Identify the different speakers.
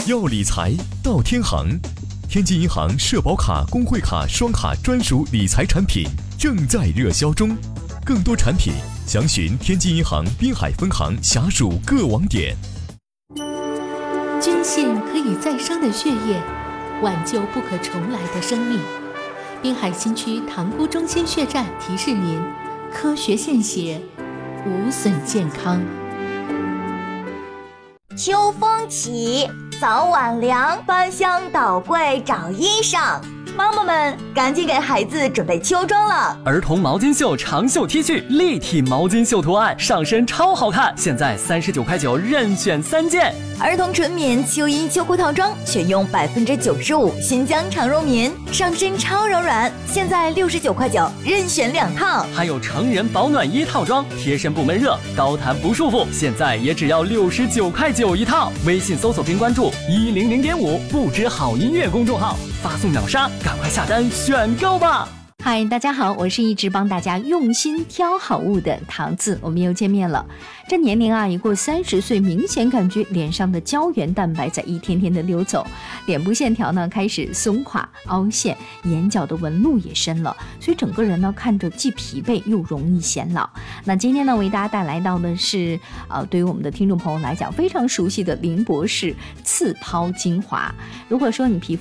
Speaker 1: 要理财到天行，天津银行社保卡、工会卡双卡专属理财产品正在热销中，更多产品详询天津银行滨海分行辖属各网点。
Speaker 2: 捐献可以再生的血液，挽救不可重来的生命。滨海新区塘沽中心血站提示您：科学献血，无损健康。
Speaker 3: 秋风起，早晚凉，翻箱倒柜找衣裳。妈妈们，赶紧给孩子准备秋装了。
Speaker 4: 儿童毛巾袖长袖 T 恤，立体毛巾袖图案，上身超好看，现在39.9块任选3件。
Speaker 3: 儿童纯棉秋衣秋裤套装，选用95%新疆长绒棉，上身超柔软，现在69.9块任选2套。
Speaker 4: 还有成人保暖衣套装，贴身不闷热，高弹不束缚，现在也只要69.9块一套。微信搜索并关注100.5不知好音乐公众号，发送秒杀，赶快下单选购吧。
Speaker 2: 嗨，大家好，我是一直帮大家用心挑好物的桃子，我们又见面了。这年龄啊，一过30岁，明显感觉脸上的胶原蛋白在一天天的溜走，脸部线条呢开始松垮、凹陷，眼角的纹路也深了，所以整个人呢看着既疲惫又容易显老。那今天呢，为大家带来到的是对于我们的听众朋友来讲非常熟悉的林博士刺抛精华。如果说你皮肤